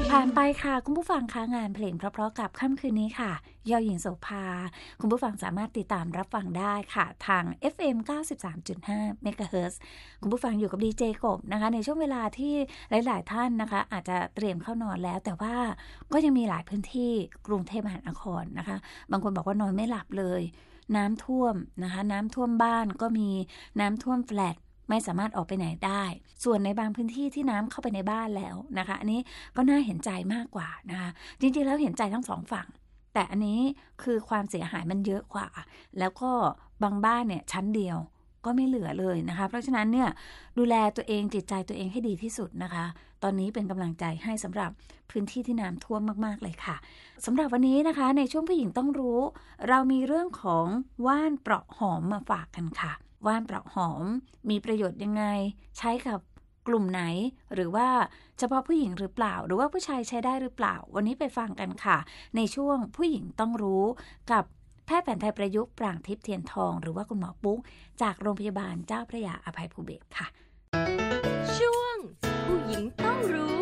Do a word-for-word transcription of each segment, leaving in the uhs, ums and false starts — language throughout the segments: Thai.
ผ่านไปค่ะคุณผู้ฟังคะงานเพลงเพราะๆกับค่ำคืนนี้ค่ะยอหญิงโสภาคุณผู้ฟังสามารถติดตามรับฟังได้ค่ะทาง เอฟ เอ็ม เก้าสิบสามจุดห้า เมกะเฮิรตซ์ คุณผู้ฟังอยู่กับดีเจกบนะคะในช่วงเวลาที่หลายๆท่านนะคะอาจจะเตรียมเข้านอนแล้วแต่ว่าก็ยังมีหลายพื้นที่กรุงเทพมหานครนะคะบางคนบอกว่านอนไม่หลับเลยน้ำท่วมนะคะน้ำท่วมบ้านก็มีน้ำท่วมแฟลตไม่สามารถออกไปไหนได้ส่วนในบางพื้นที่ที่น้ำเข้าไปในบ้านแล้วนะคะอันนี้ก็น่าเห็นใจมากกว่านะคะจริงๆแล้วเห็นใจทั้งสองฝั่งแต่อันนี้คือความเสียหายมันเยอะกว่าแล้วก็บางบ้านเนี่ยชั้นเดียวก็ไม่เหลือเลยนะคะเพราะฉะนั้นเนี่ยดูแลตัวเองจิตใจตัวเองให้ดีที่สุดนะคะตอนนี้เป็นกำลังใจให้สำหรับพื้นที่ที่น้ำท่วมมากๆเลยค่ะสำหรับวันนี้นะคะในช่วงผู้หญิงต้องรู้เรามีเรื่องของว่านเปราะหอมมาฝากกันค่ะว่านเปราะหอมมีประโยชน์ยังไงใช้กับกลุ่มไหนหรือว่าเฉพาะผู้หญิงหรือเปล่าหรือว่าผู้ชายใช้ได้หรือเปล่าวันนี้ไปฟังกันค่ะในช่วงผู้หญิงต้องรู้กับแพทย์แผนไทยประยุกต์ปรางทิพย์เทียนทองหรือว่าคุณหมอปุ๊กจากโรงพยาบาลเจ้าพระยาอภัยภูเบศรค่ะช่วงผู้หญิงต้องรู้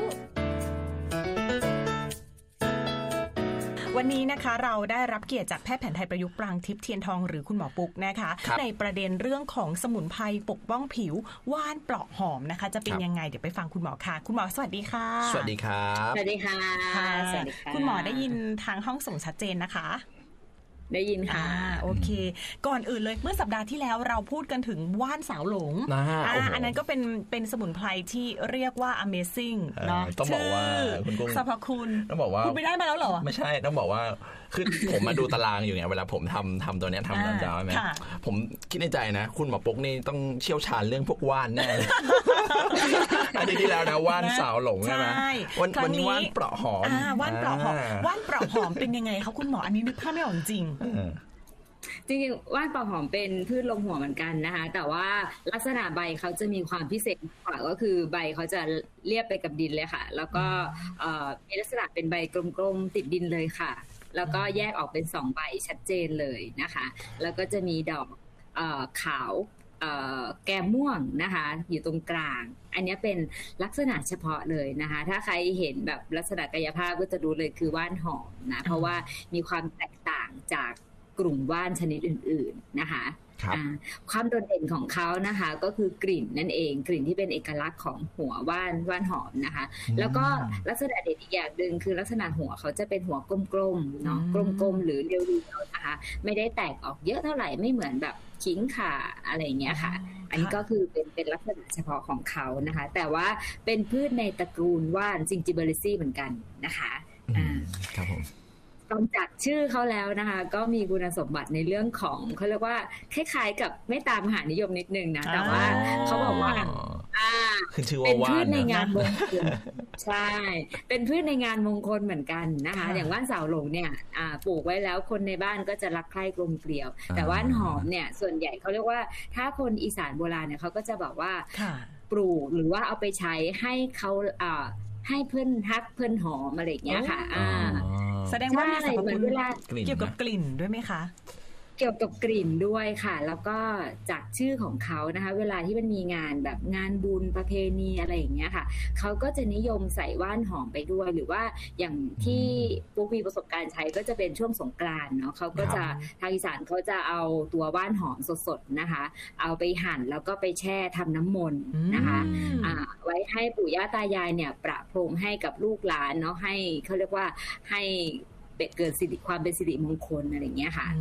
วันนี้นะคะเราได้รับเกียรติจากแพทย์แผนไทยประยุกต์ปรางทิพย์เทียนทองหรือคุณหมอปุ๊กนะคะในประเด็นเรื่องของสมุนไพรปกป้องผิวว่านเปราะหอมนะคะจะเป็นยังไงเดี๋ยวไปฟังคุณหมอค่ะคุณหมอสวัสดีค่ะสวัสดีครับสวัสดีค่ะสวัสดีค่ะคุณหมอได้ยินทางห้องส่งชัดเจนนะคะได้ยินค่ะโอเคก่อนอื่นเลยเมื่อสัปดาห์ที่แล้วเราพูดกันถึงว่านสาวหลงอ่าอันนั้นก็เป็นเป็นสมุนไพรที่เรียกว่า Amazing เนาะต้องบอกว่าคุณกุ้งสรรพคุณต้องบอกว่าคุณไปได้มาแล้วเหรอไม่ใช่ต้องบอกว่าคือผมมาดูตารางอยู่ไงเวลาผมทำทำตัวนี้ทำตอนเช้าใช่ไหมผมคิดในใจนะคุณหมอปุ๊กนี่ต้องเชี่ยวชาญเรื่องพวกว่านแน่เลยอันนี้ที่แล้วนะว่านสาวหลงใช่ไหมวันวันนี้ว่านเปราะหอมว่านเปราะหอมว่านเปราะหอมเป็นยังไงคะคุณหมออันนี้นึกภาพไม่ออกจริงจริงๆว่านเปราะหอมเป็นพืชลมหัวเหมือนกันนะคะแต่ว่าลักษณะใบเขาจะมีความพิเศษกว่าก็คือใบเขาจะเรียบไปกับดินเลยค่ะแล้วก็มีลักษณะเป็นใบกลมๆติดดินเลยค่ะแล้วก็แยกออกเป็นสองใบชัดเจนเลยนะคะแล้วก็จะมีดอกขาวแก้มม่วงนะคะอยู่ตรงกลางอันนี้เป็นลักษณะเฉพาะเลยนะคะถ้าใครเห็นแบบลักษณะกายภาพก็จะรู้เลยคือว่านหอมนะเพราะว่ามีความแตกต่างจากกลุ่มว่านชนิดอื่นๆนะคะความโดดเด่นของเขานะคะก็คือกลิ่นนั่นเองกลิ่นที่เป็นเอกลักษณ์ของหัวว่านว่านหอมนะคะแล้วก็ลักษณะเด่นอีกอย่างหนึ่งคือลักษณะหัวเขาจะเป็นหัวกลมๆเนาะกลมๆหรือเรียวๆนะคะไม่ได้แตกออกเยอะเท่าไหร่ไม่เหมือนแบบขิงข่าอะไรเงี้ยค่ะอันนี้ก็คือเป็นเป็นลักษณะเฉพาะของเขานะคะแต่ว่าเป็นพืชในตระกูลว่านซิงจิเบอริซีเหมือนกันนะคะอ่าครับผมตอนจากชื่อเขาแล้วนะคะก็มีคุณสมบัติในเรื่องของเขาเรียกว่าคล้ายๆกับไม่ตามมหานิยมนิดนึงนะแต่ว่าเขาบอกว่าอ่าเป็นพืชในงานมงคลใช่เป็นพืชในงานมงคลเหมือนกันนะคะอย่างว่านสาวหลงเนี่ยปลูกไว้แล้วคนในบ้านก็จะรักใคร่กลมเกลียวแต่ว่านหอมเนี่ยส่วนใหญ่เขาเรียกว่าถ้าคนอีสานโบราณเนี่ยเขาก็จะบอกว่าปลูกหรือว่าเอาไปใช้ให้เขาอ่าให้เพื่อนฮักเพื่อนหอมอะไรอย่างเงี้ยค่ะอ่าแสดงว่ามีสรรพคุณเกี่ยวกับกลิ่นด้วยไหมคะเกี่ยวกับกลิ่นด้วยค่ะแล้วก็จากชื่อของเขานะคะเวลาที่มันมีงานแบบงานบุญประเพณีอะไรอย่างเงี้ยค่ะเขาก็จะนิยมใส่ว่านหอมไปด้วยหรือว่าอย่างที่ปุ๊กมีประสบการณ์ใช้ก็จะเป็นช่วงสงกรานต์เนาะเขาก็จะทางอีสานเขาจะเอาตัวว่านหอมสดๆนะคะเอาไปหั่นแล้วก็ไปแช่ทำน้ำมนต์นะคะอ่าไว้ให้ปู่ย่าตายายเนี่ยประพรมให้กับลูกหลานเนาะให้เขาเรียกว่าให้เกิดสิริความเป็นสิริมงคลอะไรอย่างเงี้ยค่ะ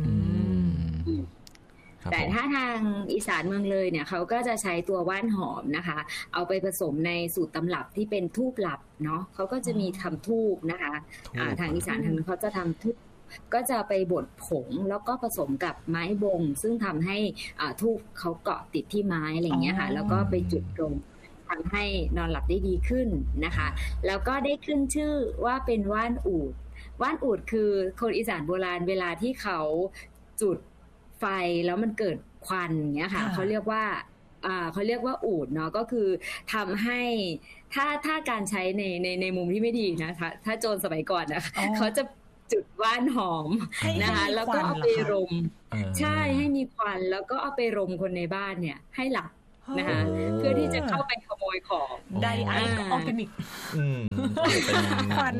แต่ถ้าทางอีสานเมืองเลยเนี่ยเขาก็จะใช้ตัวว่านหอมนะคะเอาไปผสมในสูตรตำรับที่เป็นธูปหลับเนาะเขาก็จะมีทำธูปนะคะทางอีสานทางเขาจะทำธูปก็จะไปบดผงแล้วก็ผสมกับไม้บงซึ่งทำให้ธูปเขาเกาะติดที่ไม้อะไรอย่างเงี้ยค่ะแล้วก็ไปจุดตรงทำให้นอนหลับได้ดีขึ้นนะคะแล้วก็ได้ขึ้นชื่อว่าเป็นว่านอูฐว่านอูฐคือคนอีสานโบราณเวลาที่เขาจุดไฟแล้วมันเกิดควันอย่างเงี้ยค่ะเขาเรียกว่าอ่าเขาเรียกว่าอูฐเนาะก็คือทำให้ถ้าถ้าการใช้ในในในมุมที่ไม่ดีนะคะถ้าโจรสมัยก่อนนะเขาจะจุดว่านหอมนะคะแล้วก็เอาไปรมใช่ให้มีควันแล้วก็เอาไปรมคนในบ้านเนี่ยให้หลับนะคะเพื่อที่จะเข้าไปขโมยของไดไอออร์แกนิกควัน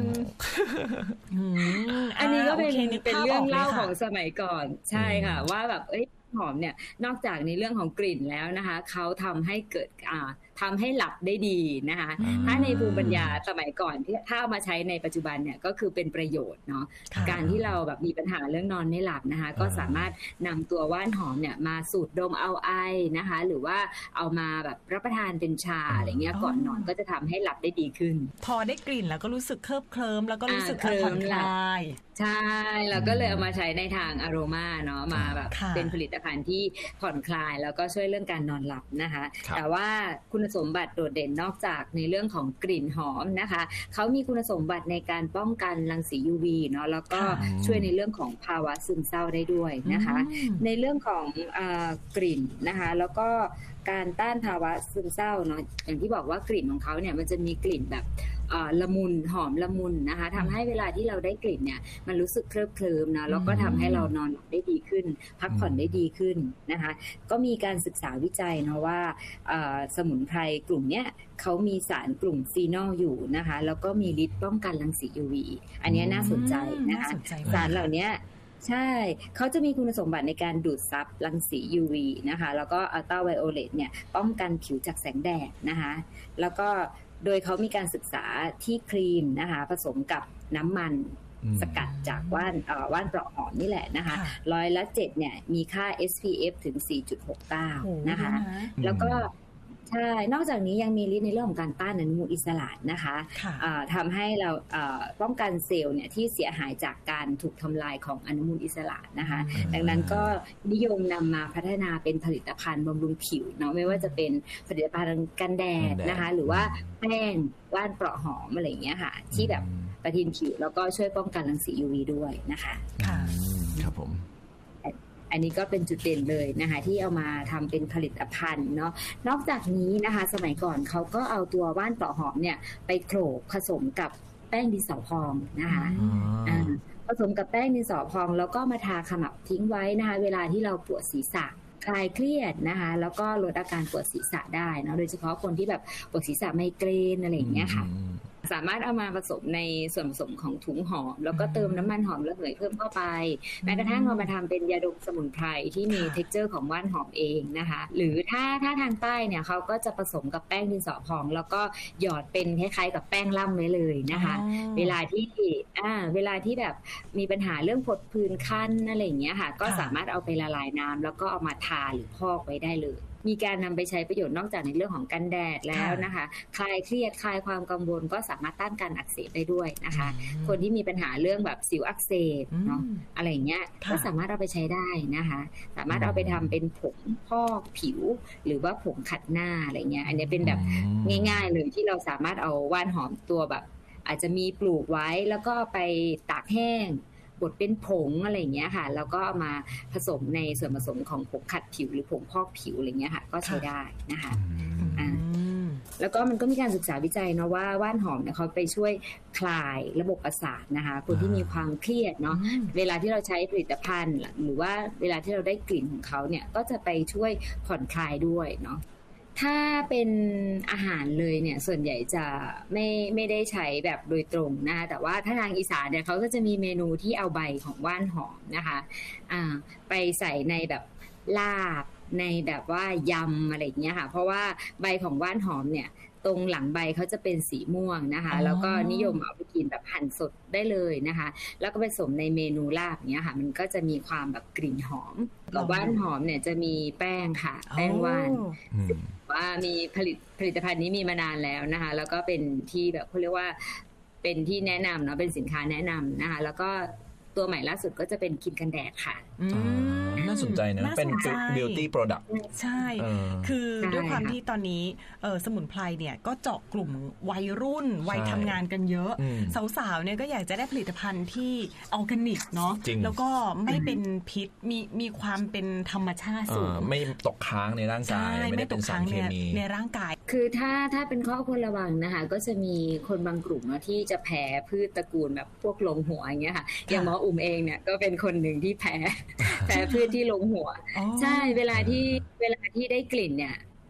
อันนี้ก็เป็นเป็นเรื่องเล่าของสมัยก่อนใช่ค่ะว่าแบบเอ้ยหอมเนี่ยนอกจากในเรื่องของกลิ่นแล้วนะคะเขาทำให้เกิดอ่าทำให้หลับได้ดีนะคะถ้าในภูมิปัญญาสมัยก่อนที่ถ้าเอามาใช้ในปัจจุบันเนี่ยก็คือเป็นประโยชน์เนาะการที่เราแบบมีปัญหาเรื่องนอนไม่หลับนะคะก็สามารถนำตัวว่านหอมเนี่ยมาสูดดมเอาไอนะคะหรือว่าเอามาแบบรับประทานเป็นชาอะไรเงี้ยก่อนนอนก็จะทำให้หลับได้ดีขึ้นพอได้กลิ่นแล้วก็รู้สึกเคลิบเคลิ้มแล้วก็รู้สึกผ่อนคลายใช่เราก็เลยเอามาใช้ในทางอโรมาเนาะมาแบบเป็นผลิตภัณฑ์ที่ผ่อนคลายแล้วก็ช่วยเรื่องการนอนหลับนะคะแต่ว่าคุณสมบัติโดดเด่นนอกจากในเรื่องของกลิ่นหอมนะคะเขามีคุณสมบัติในการป้องกันรังสี ยู วี เนาะแล้วก็ช่วยในเรื่องของภาวะซึมเศร้าได้ด้วยนะคะในเรื่องของอ่ากลิ่นนะคะแล้วก็การต้านภาวะซึมเศร้าเนาะอย่างที่บอกว่ากลิ่นของเขาเนี่ยมันจะมีกลิ่นแบบละมุนหอมละมุนนะคะทำให้เวลาที่เราได้กลิ่นเนี่ยมันรู้สึกเคลิบเคลิ้มนะแล้วก็ทำให้เรานอนหลับได้ดีขึ้นพักผ่อนได้ดีขึ้นนะคะก็มีการศึกษาวิจัยเนาะว่าสมุนไพรกลุ่มเนี้ยเขามีสารกลุ่มฟีนอลอยู่นะคะแล้วก็มีฤทธิ์ป้องกันรังสี ยู วี อันนี้น่าสนใจนะคะสารเหล่านี้ใช่เขาจะมีคุณสมบัติในการดูดซับรังสี ยู วี นะคะแล้วก็อัลตราไวโอเลตเนี่ยป้องกันผิวจากแสงแดดนะคะแล้วก็โดยเขามีการศึกษาที่ครีมนะคะผสมกับน้ำมันสกัดจากว่านเอ่อว่านเปราะหอมนี่แหละนะคะร้อยละเจ็ดเนี่ยมีค่า เอส พี เอฟ ถึง สี่จุดหกเก้า นะคะแล้วก็ใช่นอกจากนี้ยังมีฤทธิ์ในเรื่องของการต้านอนุมูลอิสระนะคะทำให้เราป้องกันเซลล์เนี่ยที่เสียหายจากการถูกทำลายของอนุมูลอิสระนะคะดังนั้นก็นิยมนำมาพัฒนาเป็นผลิตภัณฑ์บำรุงผิวเนาะไม่ว่าจะเป็นผลิตภัณฑ์กันแดดนะคะหรือว่าแป้งว่านเปราะหอมอะไรอย่างเงี้ยค่ะที่แบบประทินผิวแล้วก็ช่วยป้องกันรังสี ยู วี ด้วยนะคะค่ะครับผมอันนี้ก็เป็นจุดเด่นเลยนะคะที่เอามาทำเป็นผลิตภัณฑ์เนาะนอกจากนี้นะคะสมัยก่อนเขาก็เอาตัวว่านเปราะหอมเนี่ยไปโขลกผสมกับแป้งดินสอพองนะคะผสมกับแป้งดินสอพองแล้วก็มาทาขมับทิ้งไว้นะคะเวลาที่เราปวดศีรษะคลายเครียดนะคะแล้วก็ลดอาการปวดศีรษะได้นะโดยเฉพาะคนที่แบบปวดศีรษะไมเกรนอะไรอย่างเงี้ยค่ะสามารถเอามาผสมในส่วนผสมของถุงหอมแล้วก็เติมน้ำมันหอมระเหยเพิ่มเข้าไปแม้กระทั่งเอามาทำเป็นยาดมสมุนไพรที่มี เท็กเจอร์ ของว่านหอมเองนะคะหรือถ้าถ้าทางใต้เนี่ยเขาก็จะผสมกับแป้งดินสอพองแล้วก็หยอดเป็นคล้ายๆกับแป้งล่ำไว้เลยนะคะเวลาที่อ่าเวลาที่แบบมีปัญหาเรื่องผดผื่นคันอะไรอย่างเงี้ยค่ะก็สามารถเอาไปละลายน้ำแล้วก็เอามาทาหรือพอกไว้ได้เลยมีการนำไปใช้ประโยชน์นอกจากในเรื่องของกันแดดแล้วนะคะคลายเครียดคลายความกังวลก็สามารถต้านการอักเสบได้ด้วยนะคะคนที่มีปัญหาเรื่องแบบสิวอักเสบเนาะอะไรอย่างเงี้ยก็สามารถเอาไปใช้ได้นะคะสามารถเอาไปทำเป็นผงพอกผิวหรือว่าผงขัดหน้าอะไรเงี้ยอันนี้เป็นแบบง่ายๆเลยที่เราสามารถเอาว่านหอมตัวแบบอาจจะมีปลูกไว้แล้วก็ไปตากแห้งบดเป็นผงอะไรอย่างเงี้ยค่ะแล้วก็เอามาผสมในส่วนผสมของผงขัดผิวหรือผงพอกผิวอะไรเงี้ยค่ะก็ใช้ได้นะคะอ่าแล้วก็มันก็มีการศึกษาวิจัยนะว่าว่านหอมเนี่ยเขาไปช่วยคลายระบบประสาทนะคะคนที่มีความเครียดเนาะเวลาที่เราใช้ผลิตภัณฑ์หรือว่าเวลาที่เราได้กลิ่นของเขาเนี่ยก็จะไปช่วยผ่อนคลายด้วยเนาะถ้าเป็นอาหารเลยเนี่ยส่วนใหญ่จะไม่ไม่ได้ใช้แบบโดยตรงนะคะแต่ว่าถ้าทางอีสานเนี่ยเขาก็จะมีเมนูที่เอาใบของว่านหอมนะคะอ่าไปใส่ในแบบลาบในแบบว่ายำอะไรอย่างเงี้ยค่ะเพราะว่าใบของว่านหอมเนี่ยตรงหลังใบเขาจะเป็นสีม่วงนะคะแล้วก็นิยมเอาไปกินแบบหั่นสดได้เลยนะคะแล้วก็ไปผสมในเมนูลาบเนี้ยค่ะมันก็จะมีความแบบกลิ่นหอมกับว่านหอมเนี่ยจะมีแป้งค่ะแป้งว่านว่ามีผลิตผลิตภัณฑ์นี้มีมานานแล้วนะคะแล้วก็เป็นที่แบบเขาเรียกว่าเป็นที่แนะนำเนาะเป็นสินค้าแนะนำนะคะแล้วก็ตัวใหม่ล่าสุดก็จะเป็นครีมกันแดดค่ะน่าสนใจนะเป็น beauty product ใช่คือด้วยความที่ตอนนี้สมุนไพรเนี่ยก็เจาะกลุ่มวัยรุ่นวัยทำงานกันเยอะสาวๆเนี่ยก็อยากจะได้ผลิตภัณฑ์ที่ออร์แกนิกเนาะแล้วก็ไม่เป็นพิษมีมีความเป็นธรรมชาติสูงไม่ตกค้างในร่างกายไม่ได้เป็นสารเคมีในร่างกายคือถ้าถ้าเป็นข้อควรระวังนะคะก็จะมีคนบางกลุ่มเนาะที่จะแพ้พืชตระกูลแบบพวกลงหัวอย่างเงี้ยค่ะอย่างหมออุ่มเองเนี่ยก็เป็นคนหนึ่งที่แพ้แพ้พืชที่ลงหัวใช่เวลาที่เวลาที่ได้กลิ่นเนี่ย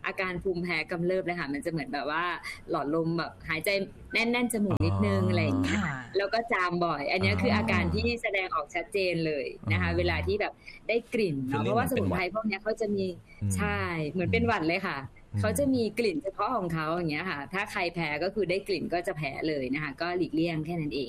อาการภูมิแพ้กำเริบเลยค่ะมันจะเหมือนแบบว่าหลอดลมแบบหายใจแน่นๆจมูกนิดนึงอะไรอย่างเงี้ยแล้วก็จามบ่อยอันนี้คืออาการที่แสดงออกชัดเจนเลยนะคะเวลาที่แบบได้กลิ่นเนาะเพราะว่าสมุนไพรพวกนี้เขาจะมีใช่เหมือนเป็นหวัดเลยค่ะเขาจะมีกลิ่นเฉพาะของเขาอย่างเงี้ยค่ะถ้าใครแพ้ก็คือได้กลิ่นก็จะแพ้เลยนะคะก็หลีกเลี่ยงแค่นั้นเอง